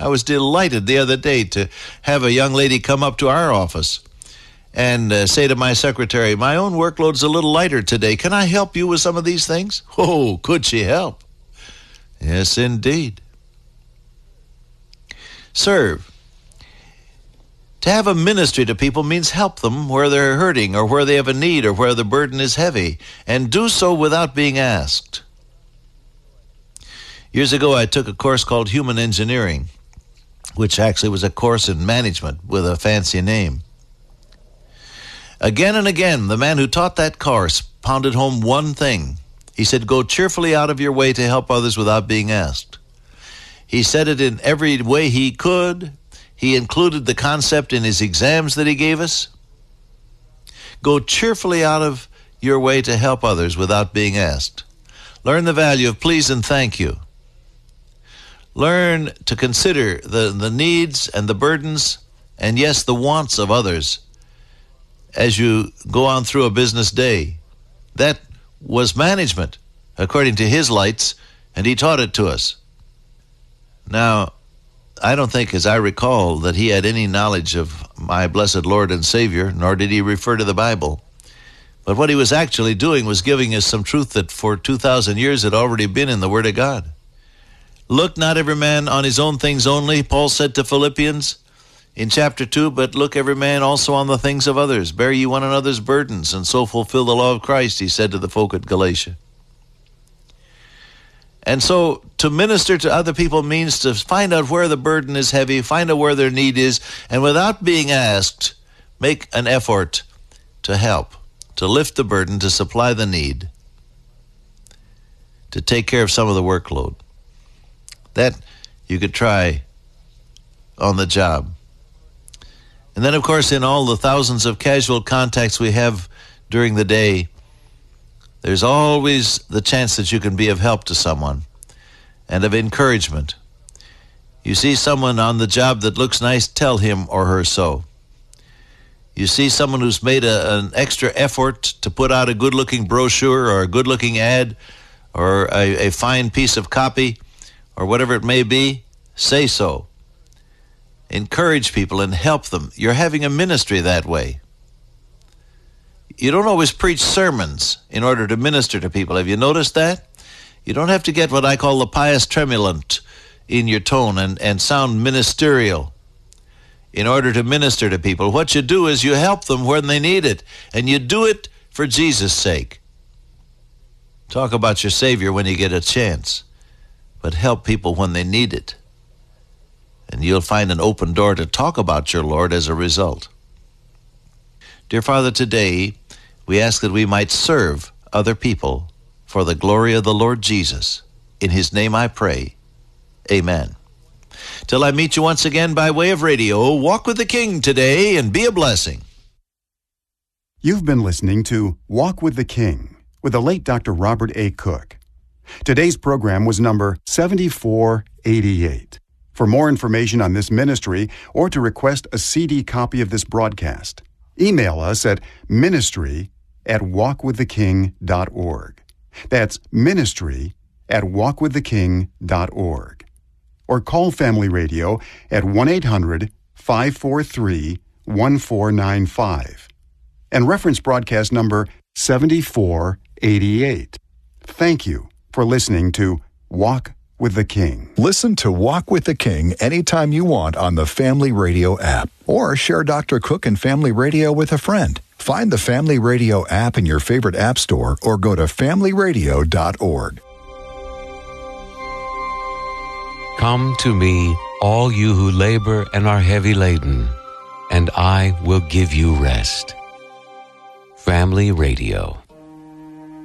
I was delighted the other day to have a young lady come up to our office and say to my secretary, my own workload's a little lighter today. Can I help you with some of these things? Oh, could she help? Yes, indeed. Serve. To have a ministry to people means help them where they're hurting or where they have a need or where the burden is heavy, and do so without being asked. Years ago, I took a course called Human Engineering, which actually was a course in management with a fancy name. Again and again, the man who taught that course pounded home one thing. He said, go cheerfully out of your way to help others without being asked. He said it in every way he could. He included the concept in his exams that he gave us. Go cheerfully out of your way to help others without being asked. Learn the value of please and thank you. Learn to consider the needs and the burdens and, yes, the wants of others as you go on through a business day. That was management, according to his lights, and he taught it to us. Now, I don't think, as I recall, that he had any knowledge of my blessed Lord and Savior, nor did he refer to the Bible. But what he was actually doing was giving us some truth that for 2,000 years had already been in the Word of God. Look not every man on his own things only, Paul said to Philippians in chapter 2, but look every man also on the things of others. Bear ye one another's burdens, and so fulfill the law of Christ, he said to the folk at Galatia. And so to minister to other people means to find out where the burden is heavy, find out where their need is, and without being asked, make an effort to help, to lift the burden, to supply the need, to take care of some of the workload. That you could try on the job. And then, of course, in all the thousands of casual contacts we have during the day, there's always the chance that you can be of help to someone and of encouragement. You see someone on the job that looks nice, tell him or her so. You see someone who's made an extra effort to put out a good-looking brochure or a good-looking ad or a fine piece of copy or whatever it may be, say so. Encourage people and help them. You're having a ministry that way. You don't always preach sermons in order to minister to people. Have you noticed that? You don't have to get what I call the pious tremulant in your tone and sound ministerial in order to minister to people. What you do is you help them when they need it, and you do it for Jesus' sake. Talk about your Savior when you get a chance, but help people when they need it. And you'll find an open door to talk about your Lord as a result. Dear Father, today we ask that we might serve other people for the glory of the Lord Jesus. In his name I pray. Amen. Till I meet you once again by way of radio, walk with the King today and be a blessing. You've been listening to Walk with the King with the late Dr. Robert A. Cook. Today's program was number 7488. For more information on this ministry or to request a CD copy of this broadcast, email us at ministry@walkwiththeking.org. That's ministry@walkwiththeking.org. Or call Family Radio at 1-800-543-1495 and reference broadcast number 7488. Thank you for listening to Walk with the King. Listen to Walk with the King anytime you want on the Family Radio app, or share Dr. Cook and Family Radio with a friend. Find the Family Radio app in your favorite app store or go to familyradio.org. Come to me, all you who labor and are heavy laden, and I will give you rest. Family Radio.